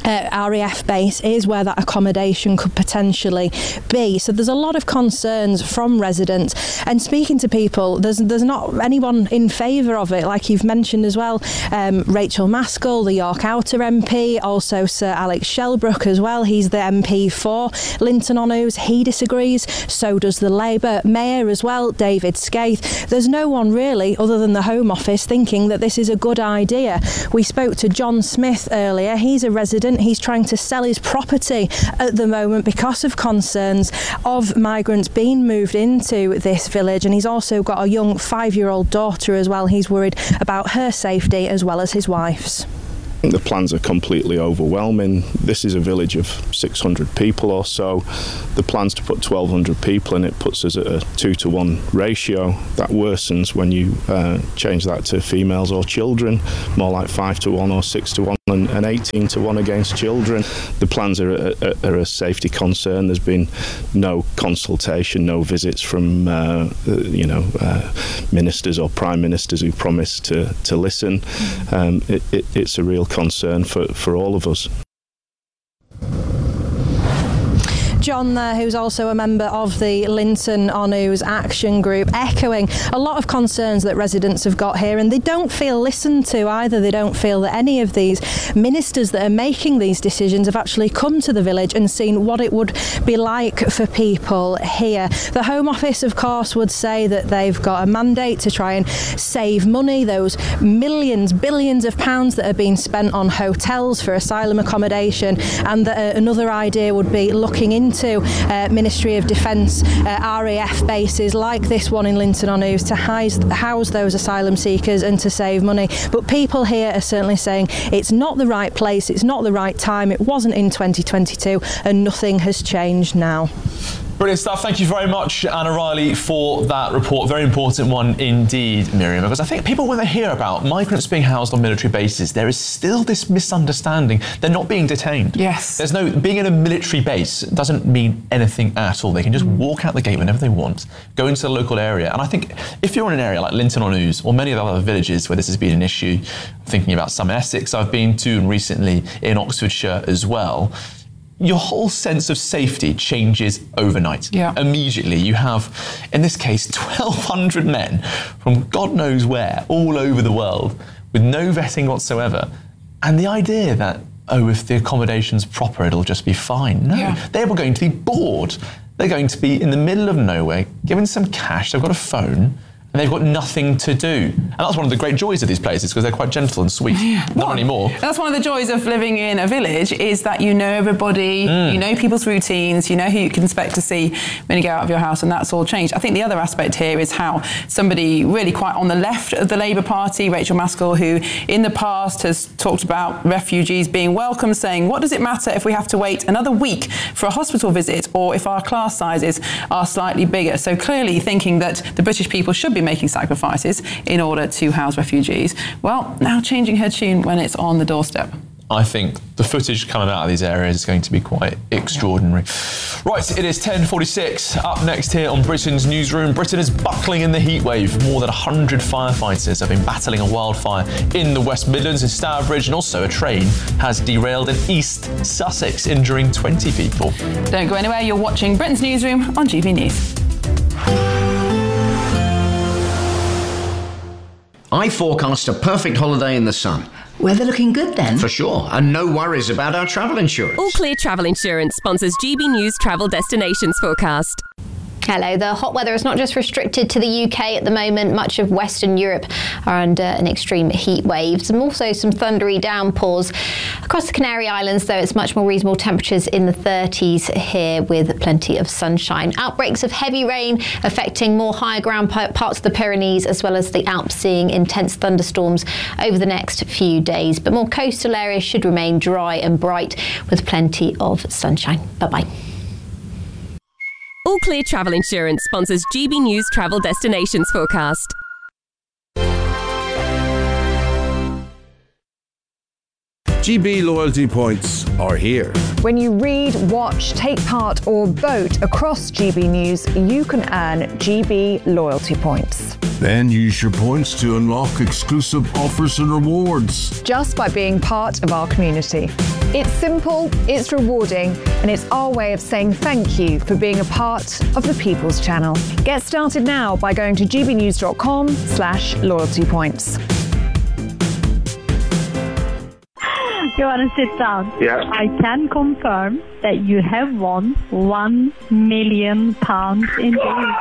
uh, R A F base is where that accommodation could potentially be. So there's a lot of concerns from residents, and speaking to people, there's there's not anyone in favour of it, like you've mentioned as well. Um, Rachel Maskell, the York Outer M P, also Sir Alex Shelbrooke as well, he's the M P for Linton-on-Ouse, he disagrees, so does the Labour Mayor as well, David Skaith. There's no one really, other than the Home Office, thinking that this is a good idea. We spoke to John Smith earlier, he's a resident, he's trying to sell his property at the moment because of concerns of migrants being moved into this village, and he's also got a young five-year-old daughter as well. He's worried about her safety as well as his wife's. The plans are completely overwhelming. This is a village of six hundred people or so. The plans to put twelve hundred people in it puts us at a two to one ratio. That worsens when you uh, change that to females or children, more like five to one or six to one and, and eighteen to one against children. The plans are a, are a safety concern. There's been no consultation, no visits from uh, you know uh, ministers or prime ministers who promised to, to listen. Um, it, it, it's a real concern for, for all of us. John there, who's also a member of the Linton-on-Ouse Action Group, echoing a lot of concerns that residents have got here, and they don't feel listened to either. They don't feel that any of these ministers that are making these decisions have actually come to the village and seen what it would be like for people here. The Home Office, of course, would say that they've got a mandate to try and save money, those millions, billions of pounds that are being spent on hotels for asylum accommodation, and that uh, another idea would be looking into to uh, Ministry of Defence uh, R A F bases like this one in Linton-on-Ouse to house, house those asylum seekers and to save money. But people here are certainly saying it's not the right place, it's not the right time, it wasn't in twenty twenty-two, and nothing has changed now. Brilliant stuff. Thank you very much, Anna Riley, for that report. Very important one indeed, Miriam, because I think people, when they hear about migrants being housed on military bases, there is still this misunderstanding. They're not being detained. Yes. There's no, being in a military base doesn't mean anything at all. They can just walk out the gate whenever they want, go into the local area. And I think if you're in an area like Linton-on-Ouse or many of the other villages where this has been an issue, thinking about some in Essex I've been to, and recently in Oxfordshire as well, your whole sense of safety changes overnight. Yeah. Immediately. You have, in this case, twelve hundred men from God knows where, all over the world, with no vetting whatsoever. And the idea that, oh, if the accommodation's proper, it'll just be fine. No, yeah. They were going to be bored. They're going to be in the middle of nowhere, given some cash, they've got a phone, and they've got nothing to do. And that's one of the great joys of these places, because they're quite gentle and sweet. Yeah. Not well, anymore. That's one of the joys of living in a village, is that you know everybody, mm. you know people's routines, you know who you can expect to see when you go out of your house, and that's all changed. I think the other aspect here is how somebody really quite on the left of the Labour Party, Rachel Maskell, who in the past has talked about refugees being welcome, saying, what does it matter if we have to wait another week for a hospital visit, or if our class sizes are slightly bigger? So clearly thinking that the British people should be making sacrifices in order to house refugees. Well, now changing her tune when it's on the doorstep. I think the footage coming out of these areas is going to be quite extraordinary. Right, it is ten forty-six. Up next here on Britain's Newsroom, Britain is buckling in the heatwave. More than one hundred firefighters have been battling a wildfire in the West Midlands in Stourbridge, and also a train has derailed in East Sussex, injuring twenty people. Don't go anywhere, you're watching Britain's Newsroom on G B News. I forecast a perfect holiday in the sun. Weather looking good then? For sure, and no worries about our travel insurance. All Clear Travel Insurance sponsors G B News Travel Destinations Forecast. Hello. The hot weather is not just restricted to the U K at the moment. Much of Western Europe are under an extreme heat wave. And also some thundery downpours. Across the Canary Islands, though, it's much more reasonable temperatures in the thirties here with plenty of sunshine. Outbreaks of heavy rain affecting more higher ground parts of the Pyrenees as well as the Alps, seeing intense thunderstorms over the next few days. But more coastal areas should remain dry and bright with plenty of sunshine. Bye-bye. All Clear Travel Insurance sponsors G B News Travel Destinations Forecast. G B loyalty points are here. When you read, watch, take part or vote across G B News, you can earn G B loyalty points. Then use your points to unlock exclusive offers and rewards. Just by being part of our community. It's simple, it's rewarding, and it's our way of saying thank you for being a part of the People's Channel. Get started now by going to gbnews.com slash loyalty points. You want to sit down? Yeah. I can confirm that you have won one million pounds in days.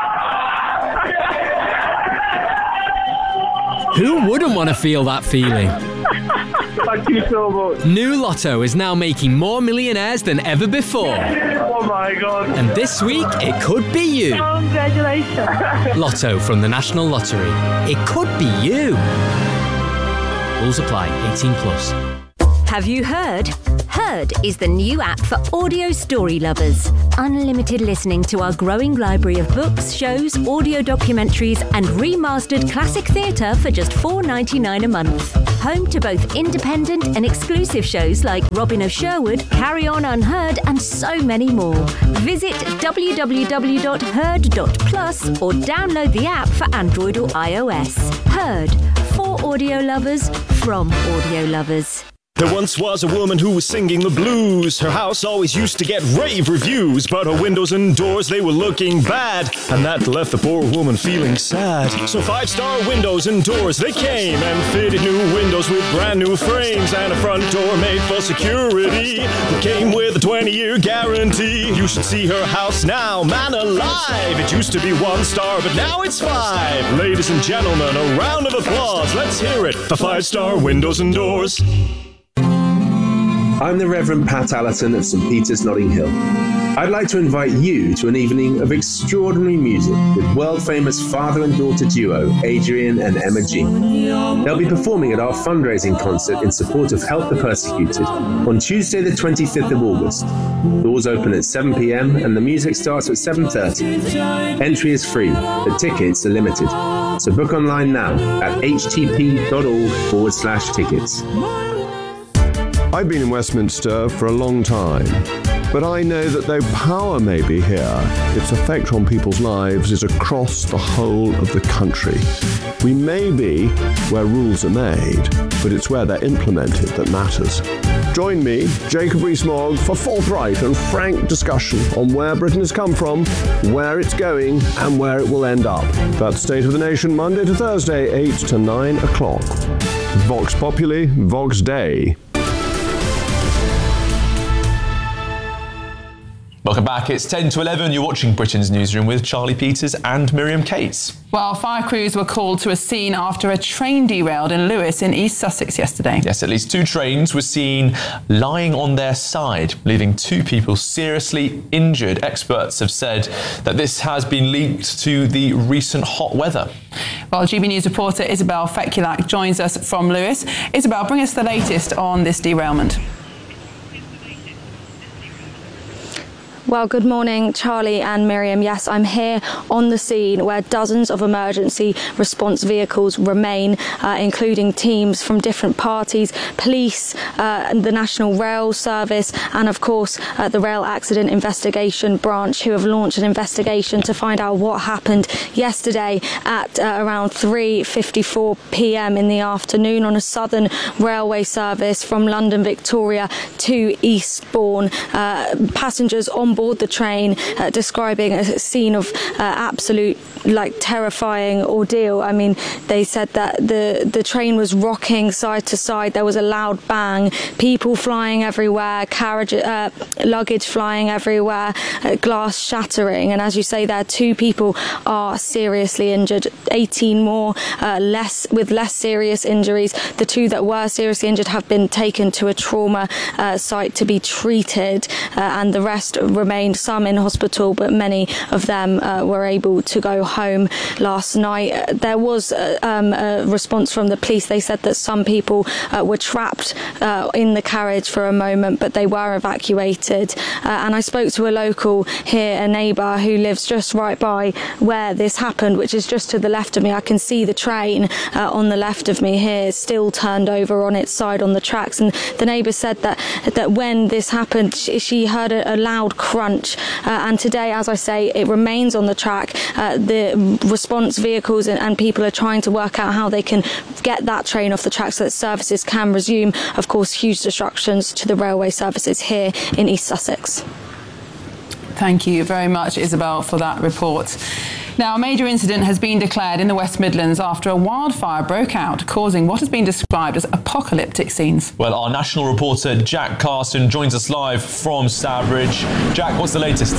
Who wouldn't want to feel that feeling? Thank you so much. New Lotto is now making more millionaires than ever before. Oh my God. And this week, it could be you. Congratulations. Lotto from the National Lottery. It could be you. Rules apply. eighteen plus. Have you heard? Heard is the new app for audio story lovers. Unlimited listening to our growing library of books, shows, audio documentaries, and remastered classic theatre for just four dollars ninety-nine a month. Home to both independent and exclusive shows like Robin of Sherwood, Carry On Unheard, and so many more. Visit w w w dot heard dot plus or download the app for Android or iOS. Heard, for audio lovers, from audio lovers. There once was a woman who was singing the blues. Her house always used to get rave reviews, but her windows and doors, they were looking bad, and that left the poor woman feeling sad. So five-star windows and doors, they came and fitted new windows with brand new frames and a front door made for security that came with a twenty-year guarantee. You should see her house now, man alive. It used to be one star, but now it's five. Ladies and gentlemen, a round of applause. Let's hear it for five-star windows and doors. I'm the Reverend Pat Allerton of St Peter's, Notting Hill. I'd like to invite you to an evening of extraordinary music with world-famous father and daughter duo Adrian and Emma G. They'll be performing at our fundraising concert in support of Help the Persecuted on Tuesday the twenty-fifth of August. Doors open at seven p m and the music starts at seven thirty. Entry is free, but tickets are limited. So book online now at htp.org forward slash tickets. I've been in Westminster for a long time, but I know that though power may be here, its effect on people's lives is across the whole of the country. We may be where rules are made, but it's where they're implemented that matters. Join me, Jacob Rees-Mogg, for forthright and frank discussion on where Britain has come from, where it's going, and where it will end up. That's State of the Nation, Monday to Thursday, eight to nine o'clock. Vox Populi, Vox Dei. Welcome back. It's ten to eleven. You're watching Britain's Newsroom with Charlie Peters and Miriam Cates. Well, fire crews were called to a scene after a train derailed in Lewes in East Sussex yesterday. Yes, at least two trains were seen lying on their side, leaving two people seriously injured. Experts have said that this has been linked to the recent hot weather. Well, G B News reporter Isabel Fekulak joins us from Lewes. Isabel, bring us the latest on this derailment. Well, good morning, Charlie and Miriam. Yes, I'm here on the scene where dozens of emergency response vehicles remain, uh, including teams from different parties, police, uh, the National Rail Service, and of course, uh, the Rail Accident Investigation Branch, who have launched an investigation to find out what happened yesterday at uh, around three fifty-four p m in the afternoon on a Southern Railway service from London Victoria to Eastbourne. Uh, passengers on board the train uh, describing a scene of uh, absolute like terrifying ordeal. I mean, they said that the the train was rocking side to side. There was a loud bang, people flying everywhere, carriage uh, luggage flying everywhere, uh, glass shattering, and as you say there, two people are seriously injured, eighteen more uh, less with less serious injuries. The two that were seriously injured have been taken to a trauma uh, site to be treated, uh, and the rest remain remained, some in hospital, but many of them uh, were able to go home last night. There was uh, um, a response from the police. They said that some people uh, were trapped uh, in the carriage for a moment, but they were evacuated. Uh, and I spoke to a local here, a neighbour who lives just right by where this happened, which is just to the left of me. I can see the train uh, on the left of me here, still turned over on its side on the tracks. And the neighbour said that that when this happened, she, she heard a, a loud crunch. Uh, and today, as I say, it remains on the track. Uh, the response vehicles and, and people are trying to work out how they can get that train off the track so that services can resume. Of course, huge disruptions to the railway services here in East Sussex. Thank you very much, Isabel, for that report. Now, a major incident has been declared in the West Midlands after a wildfire broke out, causing what has been described as apocalyptic scenes. Well, our national reporter Jack Carson joins us live from Stourbridge. Jack, what's the latest?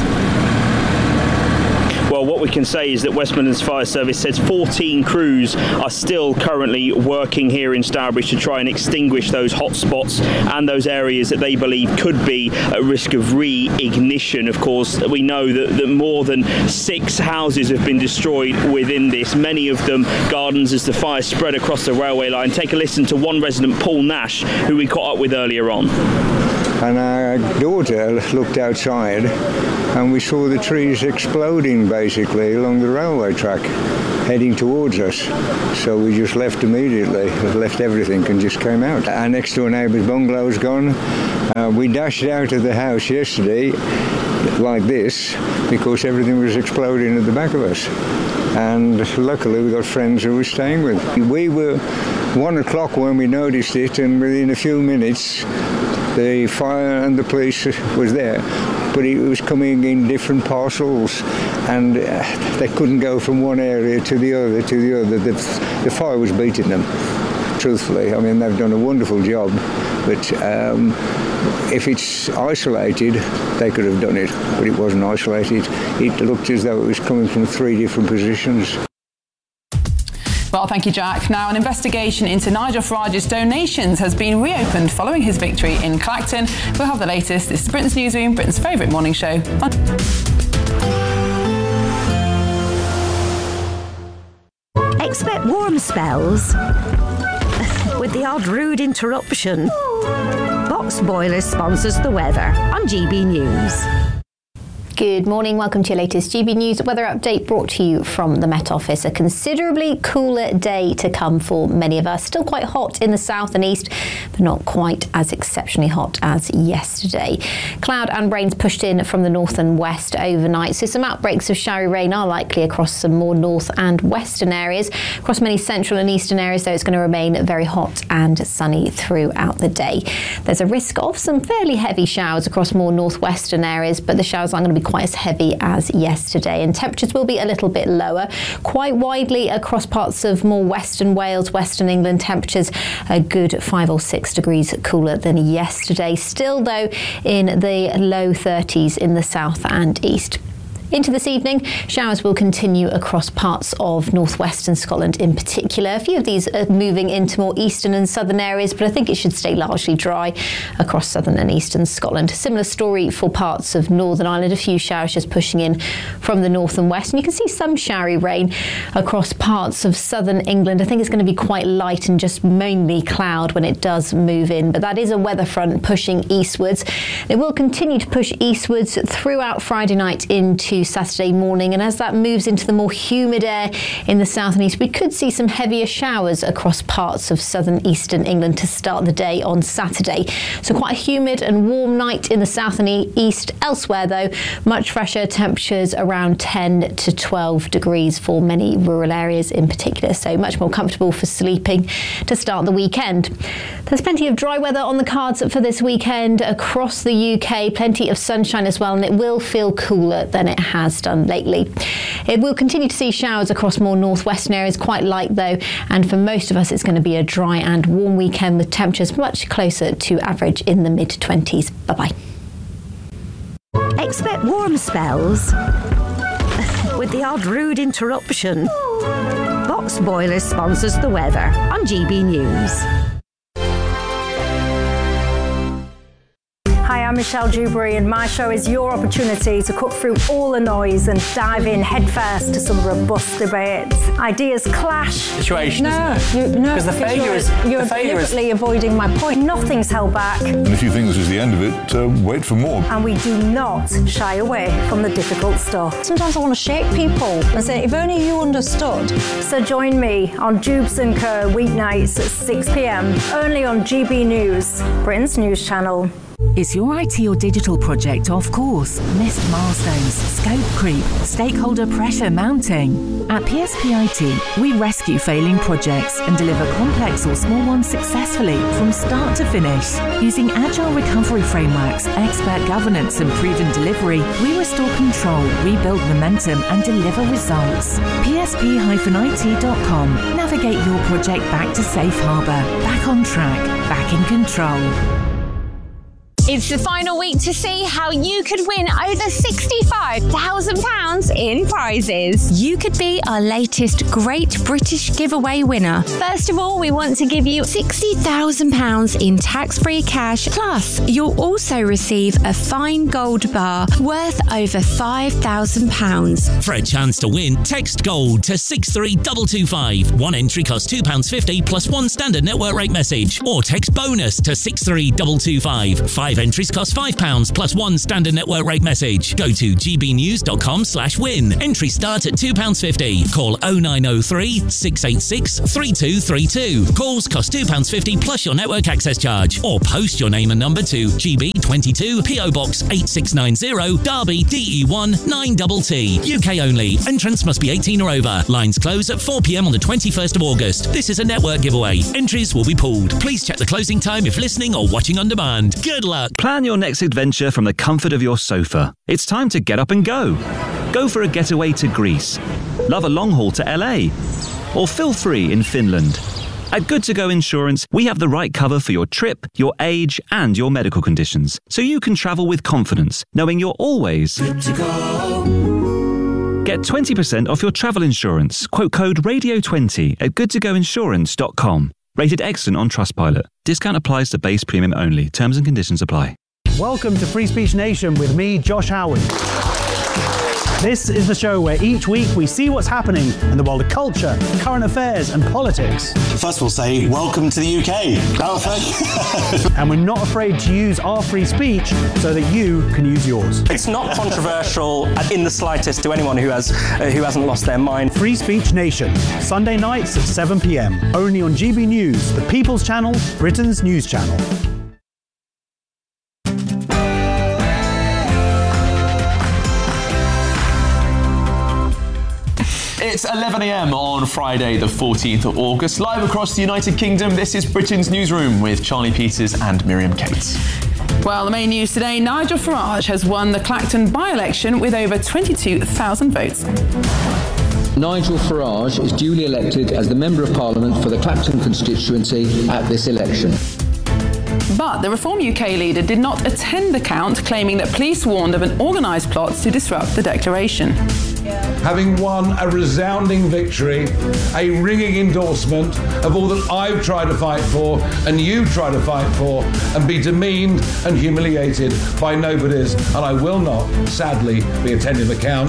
Well, what we can say is that West Midlands Fire Service says fourteen crews are still currently working here in Stourbridge to try and extinguish those hot spots and those areas that they believe could be at risk of re-ignition. Of course, we know that, that more than six houses have been destroyed within this, many of them gardens, as the fire spread across the railway line. Take a listen to one resident, Paul Nash, who we caught up with earlier on. And our daughter looked outside and we saw the trees exploding basically along the railway track heading towards us. So we just left immediately, left everything and just came out. Our next door neighbour's bungalow is gone. Uh, we dashed out of the house yesterday like this because everything was exploding at the back of us. And luckily we got friends who were staying with. We were one o'clock when we noticed it, and within a few minutes the fire and the police was there, but it was coming in different parcels and they couldn't go from one area to the other to the other. The, the fire was beating them, truthfully. I mean, they've done a wonderful job, but um, if it's isolated, they could have done it, but it wasn't isolated. It looked as though it was coming from three different positions. Well, thank you, Jack. Now, an investigation into Nigel Farage's donations has been reopened following his victory in Clacton. We'll have the latest. This is Britain's Newsroom, Britain's favourite morning show. Expect warm spells with the odd rude interruption. Box Boilers sponsors the weather on G B News. Good morning, welcome to your latest G B News weather update brought to you from the Met Office. A considerably cooler day to come for many of us. Still quite hot in the south and east, but not quite as exceptionally hot as yesterday. Cloud and rains pushed in from the north and west overnight, so some outbreaks of showery rain are likely across some more north and western areas. Across many central and eastern areas, though, it's going to remain very hot and sunny throughout the day. There's a risk of some fairly heavy showers across more northwestern areas, but the showers aren't going to be quite as heavy as yesterday, and temperatures will be a little bit lower quite widely across parts of more western Wales, western England. Temperatures a good five or six degrees cooler than yesterday, still though in the low thirties in the south and east. Into this evening, showers will continue across parts of northwestern Scotland in particular. A few of these are moving into more eastern and southern areas, but I think it should stay largely dry across southern and eastern Scotland. Similar story for parts of Northern Ireland. A few showers just pushing in from the north and west. And you can see some showery rain across parts of southern England. I think it's going to be quite light and just mainly cloud when it does move in. But that is a weather front pushing eastwards. It will continue to push eastwards throughout Friday night into Saturday morning, and as that moves into the more humid air in the south and east, we could see some heavier showers across parts of southern eastern England to start the day on Saturday. So quite a humid and warm night in the south and east. Elsewhere though, much fresher temperatures around ten to twelve degrees for many rural areas in particular, so much more comfortable for sleeping to start the weekend. There's plenty of dry weather on the cards for this weekend across the U K, plenty of sunshine as well, and it will feel cooler than it has done lately. It will continue to see showers across more northwestern areas, quite light though, and for most of us it's going to be a dry and warm weekend with temperatures much closer to average in the mid twenties. Bye-bye. Expect warm spells with the odd rude interruption. Box Boilers sponsors the weather on G B News. Hi, I'm I'm Michelle Dewberry, and my show is your opportunity to cut through all the noise and dive in headfirst to some robust debates. Ideas clash. Situation. No, you, no, because the failure you're, is you're the failure deliberately is... avoiding my point. Nothing's held back. And if you think this is the end of it, uh, wait for more. And we do not shy away from the difficult stuff. Sometimes I want to shake people and say, if only you understood. So join me on Jubes and Co weeknights at six p m only on G B News, Britain's news channel. Is your I T or digital project off course? Missed milestones, scope creep, stakeholder pressure mounting? At P S P I T, we rescue failing projects and deliver complex or small ones successfully from start to finish. Using agile recovery frameworks, expert governance and proven delivery, we restore control, rebuild momentum and deliver results. P S P I T dot com. Navigate your project back to safe harbour, back on track, back in control. It's the final week to see how you could win over sixty-five thousand pounds in prizes. You could be our latest Great British Giveaway winner. First of all, we want to give you sixty thousand pounds in tax-free cash. Plus, you'll also receive a fine gold bar worth over five thousand pounds. For a chance to win, text GOLD to six three two two five. One entry costs two pounds fifty plus one standard network rate message. Or text BONUS to six three two two five. Five entries cost five pounds plus one standard network rate message. Go to gbnews.com slash win. Entry start at two pounds fifty. Call oh nine oh three, six eight six, three two three two. Calls cost two pounds fifty plus your network access charge. Or post your name and number to G B twenty-two P O Box eight six nine zero, Derby D E one nine T T. U K only. Entrance must be eighteen or over. Lines close at four p m on the twenty-first of August. This is a network giveaway. Entries will be pooled. Please check the closing time if listening or watching on demand. Good luck. Plan your next adventure from the comfort of your sofa. It's time to get up and go. Go for a getaway to Greece. Love a long haul to L A. Or feel free in Finland. At Good To Go Insurance, we have the right cover for your trip, your age, and your medical conditions, so you can travel with confidence, knowing you're always good to go. Get twenty percent off your travel insurance. Quote code radio twenty at good to go insurance dot com. Rated excellent on Trustpilot. Discount applies to base premium only. Terms and conditions apply. Welcome to Free Speech Nation with me, Josh Howard. This is the show where each week we see what's happening in the world of culture, current affairs and politics. First we'll say, welcome to the U K. And we're not afraid to use our free speech so that you can use yours. It's not controversial in the slightest to anyone who, has, uh, who hasn't lost their mind. Free Speech Nation, Sunday nights at seven p m, only on G B News, the People's Channel, Britain's news channel. It's eleven a m on Friday, the fourteenth of August. Live across the United Kingdom, this is Britain's Newsroom with Charlie Peters and Miriam Cates. Well, the main news today, Nigel Farage has won the Clacton by-election with over twenty-two thousand votes. Nigel Farage is duly elected as the Member of Parliament for the Clacton constituency at this election. But the Reform U K leader did not attend the count, claiming that police warned of an organised plot to disrupt the declaration. Having won a resounding victory, a ringing endorsement of all that I've tried to fight for and you try to fight for, and be demeaned and humiliated by nobodies, and I will not, sadly, be attending the count.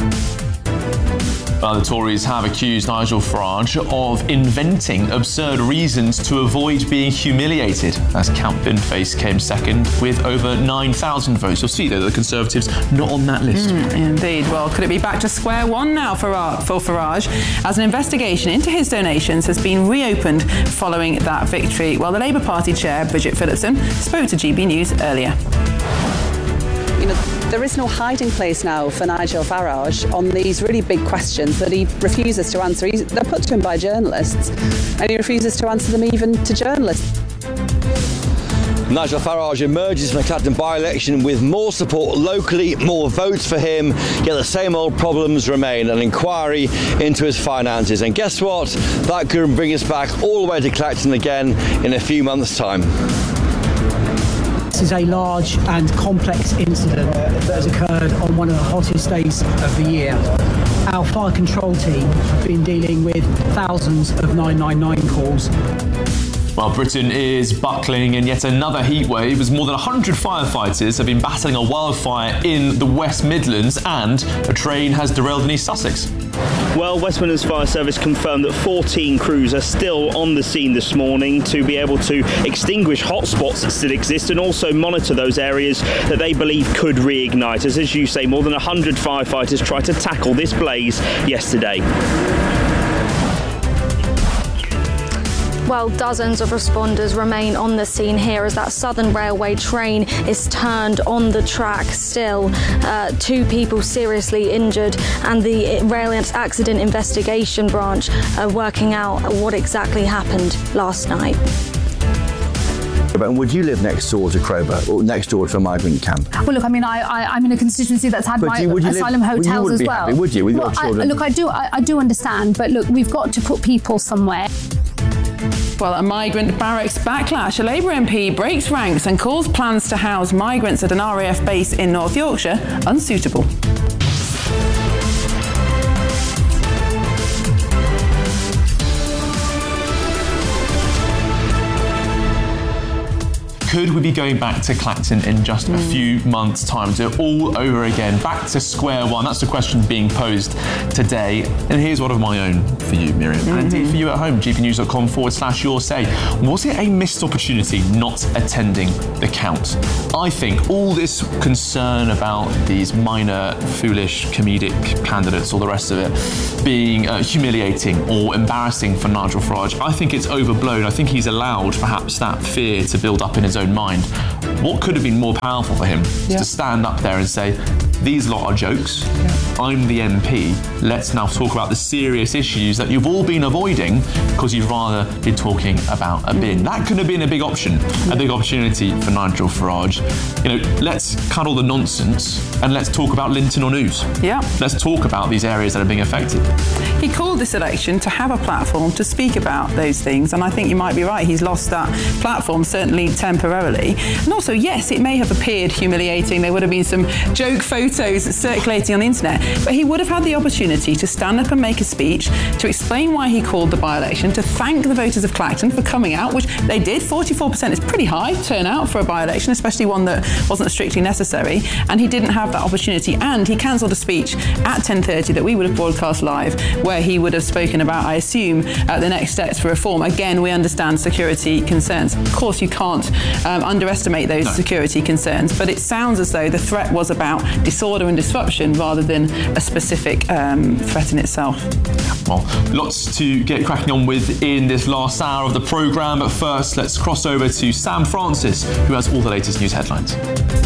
Well, the Tories have accused Nigel Farage of inventing absurd reasons to avoid being humiliated, as Count Binface came second with over nine thousand votes. You'll see, though, the Conservatives not on that list. Mm, indeed. Well, could it be back to square one now for, for Farage, as an investigation into his donations has been reopened following that victory? Well, the Labour Party chair, Bridget Phillipson, spoke to G B News earlier. You know, there is no hiding place now for Nigel Farage on these really big questions that he refuses to answer. He's, they're put to him by journalists, and he refuses to answer them even to journalists. Nigel Farage emerges from the Clacton by-election with more support locally, more votes for him, yet the same old problems remain, an inquiry into his finances. And guess what? That could bring us back all the way to Clacton again in a few months' time. This is a large and complex incident that has occurred on one of the hottest days of the year. Our fire control team have been dealing with thousands of nine nine nine calls. Well, Britain is buckling in yet another heatwave as more than one hundred firefighters have been battling a wildfire in the West Midlands and a train has derailed in East Sussex. Well, West Midlands Fire Service confirmed that fourteen crews are still on the scene this morning to be able to extinguish hotspots that still exist and also monitor those areas that they believe could reignite. As, as you say, more than one hundred firefighters tried to tackle this blaze yesterday. Well, dozens of responders remain on the scene here as that Southern Railway train is turned on the track still. Uh, two people seriously injured, and the Rail Accident Investigation Branch are working out what exactly happened last night. And would you live next door to Crowber or next door to a migrant camp? Well, look, I mean, I, I, I'm in a constituency that's had But my do you- would you asylum live- well, you hotels wouldn't as be well. happy, would you, with your well, I- children? look, I do, I, I do understand, but look, we've got to put people somewhere. Well, a migrant barracks backlash. A Labour M P breaks ranks and calls plans to house migrants at an R A F base in North Yorkshire unsuitable. Could we be going back to Clacton in just a few months' time, do it all over again, back to square one? That's the question being posed today. And here's one of my own for you, Miriam, mm-hmm. and indeed for you at home, gpnews.com forward slash your say. Was it a missed opportunity not attending the count? I think all this concern about these minor, foolish, comedic candidates, all the rest of it, being uh, humiliating or embarrassing for Nigel Farage, I think it's overblown. I think he's allowed perhaps that fear to build up in his own mind. What could have been more powerful for him Yeah. to stand up there and say, these lot are jokes, yeah. I'm the M P, let's now talk about the serious issues that you've all been avoiding because you'd rather be talking about a bin. That could have been a big option, a big opportunity for Nigel Farage. You know, let's cut all the nonsense and let's talk about Linton on Ouse. Yeah. Let's talk about these areas that are being affected. He called this election to have a platform to speak about those things, and I think you might be right. He's lost that platform, certainly temporarily. And also, yes, it may have appeared humiliating. There would have been some joke photos circulating on the internet, but he would have had the opportunity to stand up and make a speech to explain why he called the by-election, to thank the voters of Clacton for coming out, which they did. forty-four percent is pretty high turnout for a by-election, especially one that wasn't strictly necessary, and he didn't have that opportunity. And he cancelled a speech at ten thirty that we would have broadcast live, where he would have spoken about, I assume, uh, the next steps for reform. Again, we understand security concerns. Of course, you can't um, underestimate those no. security concerns, but it sounds as though the threat was about disorder and disruption rather than a specific um, threat in itself. Well, lots to get cracking on with in this last hour of the programme, but first let's cross over to Sam Francis, who has all the latest news headlines.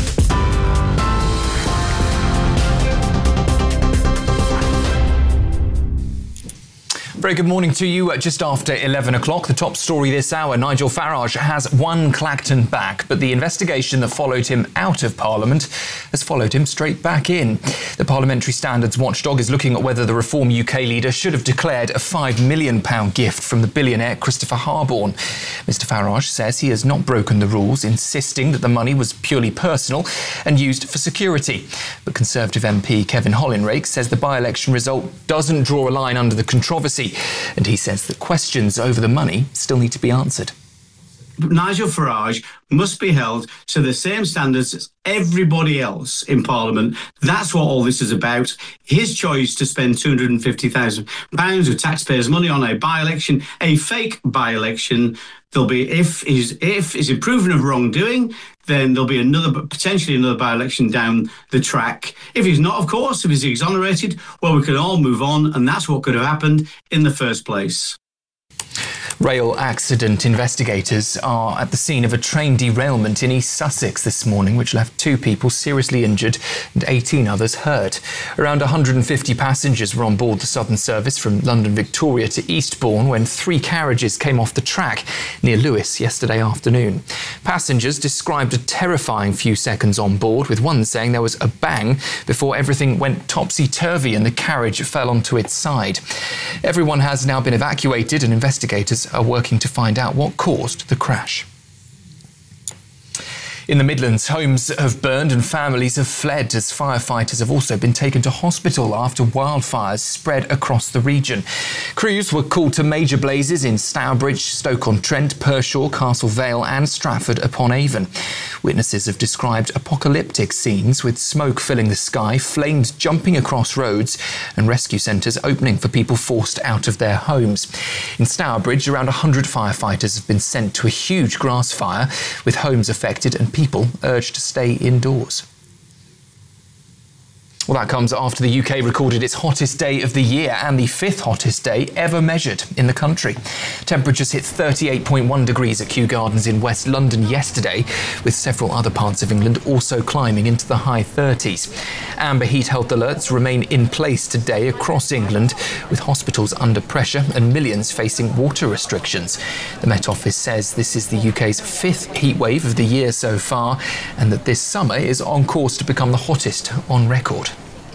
Very good morning to you. Just after eleven o'clock, the top story this hour, Nigel Farage has won Clacton back, but the investigation that followed him out of Parliament has followed him straight back in. The Parliamentary Standards Watchdog is looking at whether the Reform U K leader should have declared a five million pounds gift from the billionaire Christopher Harborne. Mister Farage says he has not broken the rules, insisting that the money was purely personal and used for security. But Conservative M P Kevin Hollinrake says the by-election result doesn't draw a line under the controversy, and he says that questions over the money still need to be answered. Nigel Farage must be held to the same standards as everybody else in Parliament. That's what all this is about. His choice to spend two hundred fifty thousand pounds of taxpayers' money on a by-election, a fake by-election. There'll be, if he's, if he's proven of wrongdoing, then there'll be another, potentially another by-election down the track. If he's not, of course, if he's exonerated, well, we can all move on, and that's what could have happened in the first place. Rail accident investigators are at the scene of a train derailment in East Sussex this morning, which left two people seriously injured and eighteen others hurt. Around one hundred fifty passengers were on board the Southern service from London Victoria to Eastbourne when three carriages came off the track near Lewes yesterday afternoon. Passengers described a terrifying few seconds on board, with one saying there was a bang before everything went topsy-turvy and the carriage fell onto its side. Everyone has now been evacuated and investigators are working to find out what caused the crash. In the Midlands, homes have burned and families have fled as firefighters have also been taken to hospital after wildfires spread across the region. Crews were called to major blazes in Stourbridge, Stoke-on-Trent, Pershore, Castle Vale and Stratford-upon-Avon. Witnesses have described apocalyptic scenes with smoke filling the sky, flames jumping across roads and rescue centres opening for people forced out of their homes. In Stourbridge, around one hundred firefighters have been sent to a huge grass fire with homes affected and people urged to stay indoors. Well, that comes after the U K recorded its hottest day of the year and the fifth hottest day ever measured in the country. Temperatures hit thirty-eight point one degrees at Kew Gardens in West London yesterday, with several other parts of England also climbing into the high thirties. Amber heat health alerts remain in place today across England, with hospitals under pressure and millions facing water restrictions. The Met Office says this is the U K's fifth heatwave of the year so far, and that this summer is on course to become the hottest on record.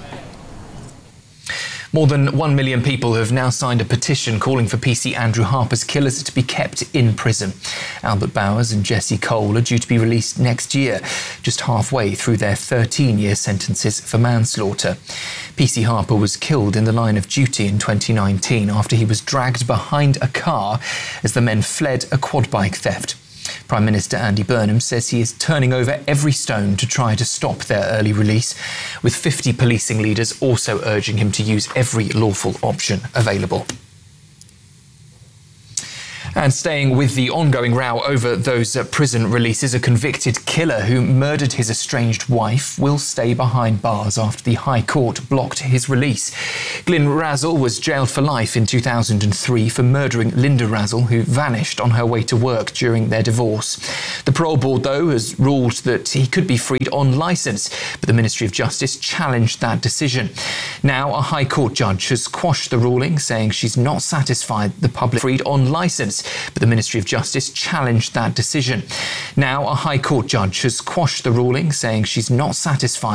More than one million people have now signed a petition calling for P C Andrew Harper's killers to be kept in prison. Albert Bowers and Jesse Cole are due to be released next year, just halfway through their thirteen-year sentences for manslaughter. P C Harper was killed in the line of duty in twenty nineteen after he was dragged behind a car as the men fled a quad bike theft. Prime Minister Andy Burnham says he is turning over every stone to try to stop their early release, with fifty policing leaders also urging him to use every lawful option available. And staying with the ongoing row over those uh, prison releases, a convicted killer who murdered his estranged wife will stay behind bars after the High Court blocked his release. Glyn Razzle was jailed for life in two thousand three for murdering Linda Razzle, who vanished on her way to work during their divorce. The parole board, though, has ruled that he could be freed on licence, but the Ministry of Justice challenged that decision. Now, a High Court judge has quashed the ruling, saying she's not satisfied the public freed on licence. But the Ministry of Justice challenged that decision. Now, a High Court judge has quashed the ruling, saying she's not satisfied